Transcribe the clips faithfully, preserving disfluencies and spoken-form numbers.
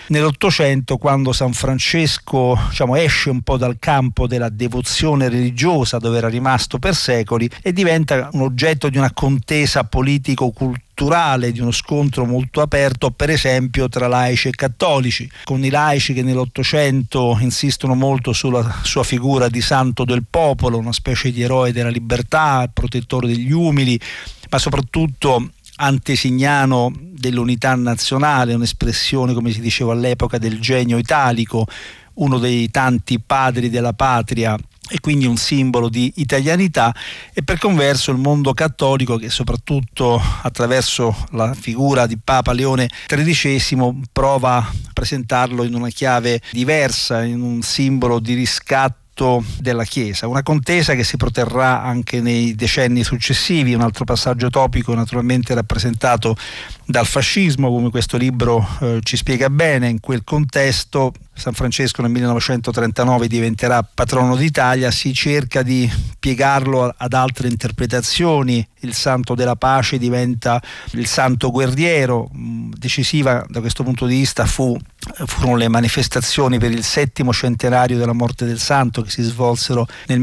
nell'Ottocento, quando San Francesco, diciamo, esce un po' dal campo della devozione religiosa dove era rimasto per secoli e diventa un oggetto di una contesa politico-culturale, di uno scontro molto aperto, per esempio tra laici e cattolici, con i laici che nell'Ottocento insistono molto sulla sua figura di santo del popolo, una specie di eroe della libertà, protettore degli umili, ma soprattutto antesignano dell'unità nazionale, un'espressione, come si diceva all'epoca, del genio italico, uno dei tanti padri della patria e quindi un simbolo di italianità. E per converso il mondo cattolico, che soprattutto attraverso la figura di Papa Leone tredicesimo prova a presentarlo in una chiave diversa, in un simbolo di riscatto della Chiesa, una contesa che si proterrà anche nei decenni successivi. Un altro passaggio topico naturalmente rappresentato dal fascismo, come questo libro eh, ci spiega bene. In quel contesto San Francesco nel millenovecentotrentanove diventerà patrono d'Italia, si cerca di piegarlo ad altre interpretazioni. Il santo della pace diventa il santo guerriero. Decisiva da questo punto di vista fu, furono le manifestazioni per il settimo centenario della morte del santo che si svolsero nel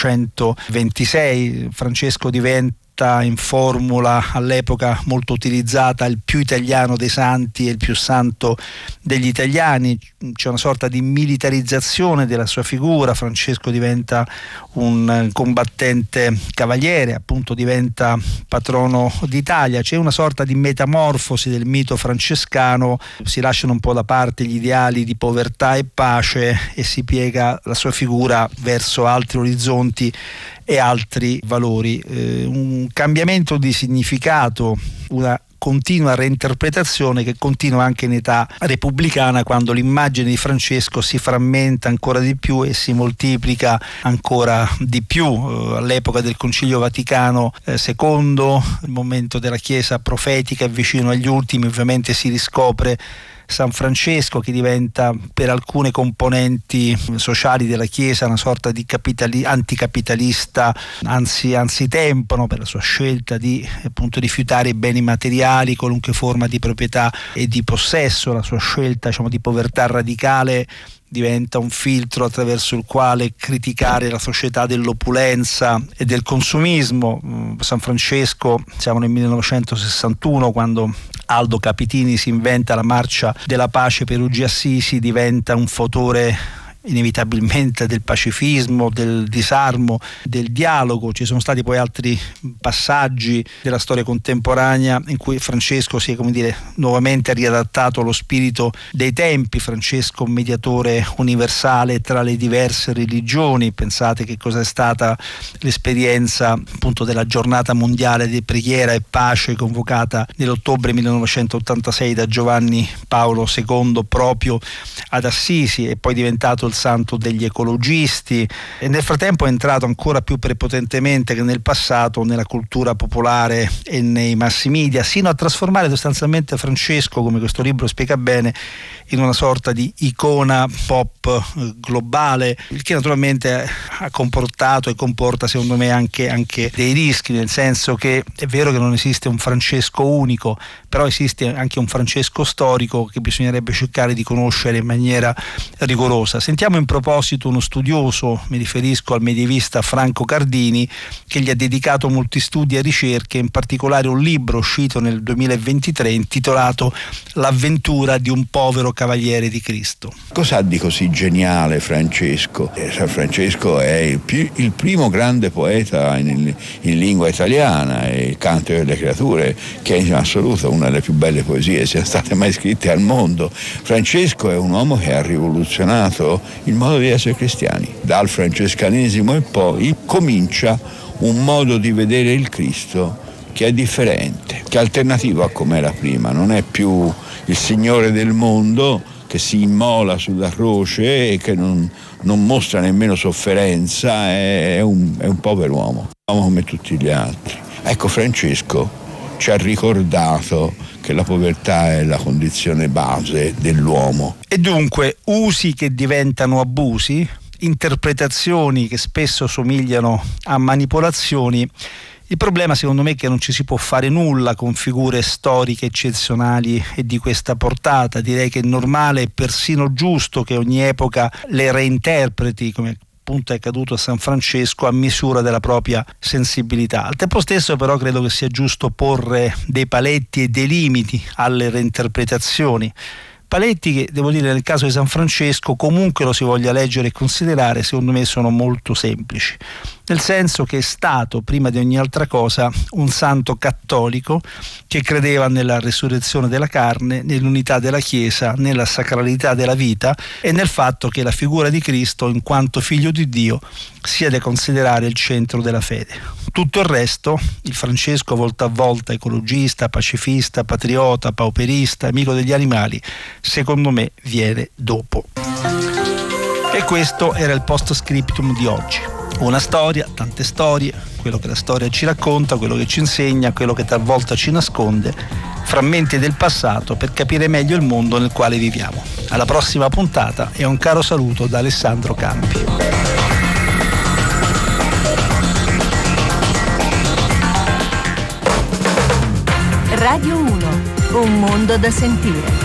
millenovecentoventisei. Francesco diventa in formula all'epoca molto utilizzata il più italiano dei santi e il più santo degli italiani. C'è una sorta di militarizzazione della sua figura. Francesco diventa un combattente cavaliere, appunto diventa patrono d'Italia. C'è una sorta di metamorfosi del mito francescano, si lasciano un po' da parte gli ideali di povertà e pace e si piega la sua figura verso altri orizzonti e altri valori. Eh, un cambiamento di significato, una continua reinterpretazione che continua anche in età repubblicana, quando l'immagine di Francesco si frammenta ancora di più e si moltiplica ancora di più. Eh, all'epoca del Concilio Vaticano eh, secondo, il momento della Chiesa profetica e vicino agli ultimi, ovviamente si riscopre San Francesco, che diventa per alcune componenti sociali della Chiesa una sorta di capitali- anticapitalista anzi, anzitempo, no? Per la sua scelta di appunto rifiutare i beni materiali, qualunque forma di proprietà e di possesso. La sua scelta, diciamo, di povertà radicale diventa un filtro attraverso il quale criticare la società dell'opulenza e del consumismo. San Francesco, siamo nel millenovecentosessantuno, quando Aldo Capitini si inventa la marcia della pace Perugia-Assisi, diventa un fautore inevitabilmente del pacifismo, del disarmo, del dialogo. Ci sono stati poi altri passaggi della storia contemporanea in cui Francesco si è, come dire, nuovamente riadattato allo spirito dei tempi. Francesco, mediatore universale tra le diverse religioni. Pensate che cosa è stata l'esperienza appunto della giornata mondiale di preghiera e pace convocata nell'ottobre millenovecentottantasei da Giovanni Paolo secondo proprio ad Assisi, e poi diventato il santo degli ecologisti, e nel frattempo è entrato ancora più prepotentemente che nel passato nella cultura popolare e nei mass media, sino a trasformare sostanzialmente Francesco, come questo libro spiega bene, in una sorta di icona pop globale, il che naturalmente ha comportato e comporta secondo me anche, anche dei rischi, nel senso che è vero che non esiste un Francesco unico, però esiste anche un Francesco storico che bisognerebbe cercare di conoscere in maniera rigorosa. Sentiamo in proposito uno studioso, mi riferisco al medievista Franco Cardini, che gli ha dedicato molti studi e ricerche, in particolare un libro uscito nel duemilaventitré intitolato L'avventura di un povero cavaliere di Cristo. Cosa ha di così geniale Francesco? San Francesco è il, più, il primo grande poeta in, in lingua italiana, è il Canto delle Creature, che è in assoluto una delle più belle poesie siano state mai scritte al mondo. Francesco è un uomo che ha rivoluzionato il modo di essere cristiani. Dal francescanesimo e poi comincia un modo di vedere il Cristo che è differente, che è alternativo a come era prima. Non è più il Signore del mondo che si immola sulla croce e che non, non mostra nemmeno sofferenza, è, è, un, è un povero uomo, uomo come tutti gli altri. Ecco, Francesco ci ha ricordato che la povertà è la condizione base dell'uomo. E dunque usi che diventano abusi, interpretazioni che spesso somigliano a manipolazioni, Il problema secondo me è che non ci si può fare nulla con figure storiche eccezionali e di questa portata. Direi che è normale e persino giusto che ogni epoca le reinterpreti, come appunto è accaduto a San Francesco, a misura della propria sensibilità. Al tempo stesso però credo che sia giusto porre dei paletti e dei limiti alle reinterpretazioni. Paletti che, devo dire, nel caso di San Francesco, comunque lo si voglia leggere e considerare, secondo me sono molto semplici, nel senso che è stato, prima di ogni altra cosa, un santo cattolico che credeva nella resurrezione della carne, nell'unità della Chiesa, nella sacralità della vita e nel fatto che la figura di Cristo, in quanto figlio di Dio, sia da considerare il centro della fede. Tutto il resto, il Francesco volta a volta ecologista, pacifista, patriota, pauperista, amico degli animali, secondo me viene dopo. E questo era il post scriptum di oggi. Una storia, tante storie, quello che la storia ci racconta, quello che ci insegna, quello che talvolta ci nasconde, frammenti del passato per capire meglio il mondo nel quale viviamo. Alla prossima puntata e un caro saluto da Alessandro Campi. Radio uno, un mondo da sentire.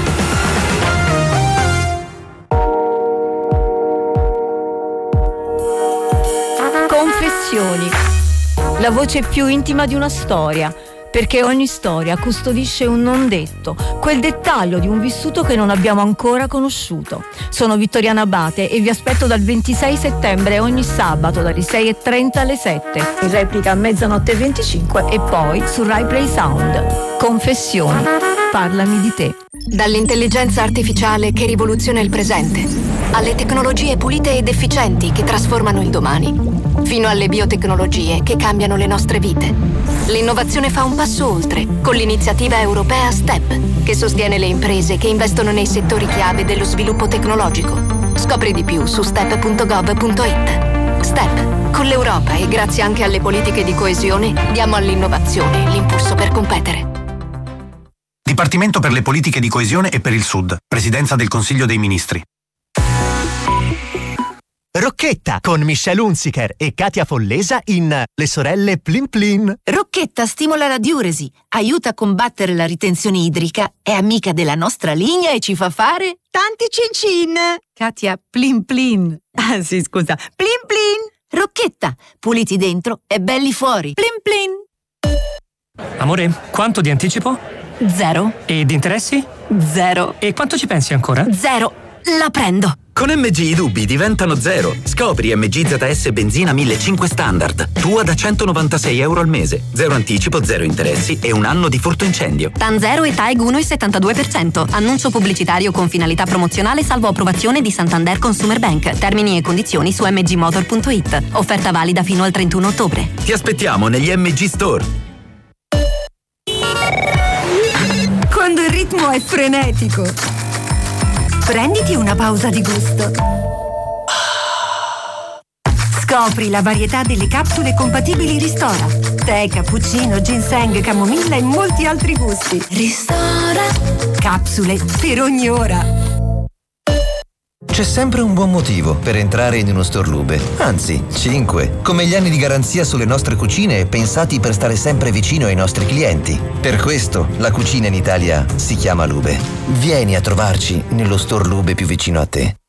Confessioni, la voce più intima di una storia, perché ogni storia custodisce un non detto, quel dettaglio di un vissuto che non abbiamo ancora conosciuto. Sono Vittoriana Abate e vi aspetto dal ventisei settembre ogni sabato dalle sei e trenta alle sette, in replica a mezzanotte e venticinque e poi su Rai Play Sound. Confessioni, parlami di te. Dall'intelligenza artificiale che rivoluziona il presente, alle tecnologie pulite ed efficienti che trasformano il domani, fino alle biotecnologie che cambiano le nostre vite. L'innovazione fa un passo oltre con l'iniziativa europea STEP, che sostiene le imprese che investono nei settori chiave dello sviluppo tecnologico. Scopri di più su step punto gov punto it. STEP, con l'Europa e grazie anche alle politiche di coesione, diamo all'innovazione l'impulso per competere. Dipartimento per le politiche di coesione e per il Sud, Presidenza del Consiglio dei Ministri. Rocchetta con Michelle Hunziker e Katia Follesa in Le sorelle Plin Plin. Rocchetta stimola la diuresi, aiuta a combattere la ritenzione idrica, è amica della nostra linea e ci fa fare tanti cin cin. Katia, Plin Plin. Ah sì, scusa, Plin Plin. Rocchetta, puliti dentro e belli fuori. Plin Plin. Amore, quanto di anticipo? Zero. E di interessi? Zero. E quanto ci pensi ancora? Zero. La prendo. Con M G i dubbi diventano zero. Scopri M G Z S benzina millecinquecento standard. Tua da centonovantasei euro al mese. Zero anticipo, zero interessi e un anno di furto incendio. TAN zero e T A E G uno virgola settantadue per cento. Annuncio pubblicitario con finalità promozionale salvo approvazione di Santander Consumer Bank. Termini e condizioni su m g motor punto i t. Offerta valida fino al trentuno ottobre. Ti aspettiamo negli M G Store. Quando il ritmo è frenetico, prenditi una pausa di gusto. Scopri la varietà delle capsule compatibili Ristora. Tè, cappuccino, ginseng, camomilla e molti altri gusti. Ristora. Capsule per ogni ora. C'è sempre un buon motivo per entrare in uno store Lube. Anzi, cinque. Come gli anni di garanzia sulle nostre cucine pensati per stare sempre vicino ai nostri clienti. Per questo la cucina in Italia si chiama Lube. Vieni a trovarci nello store Lube più vicino a te.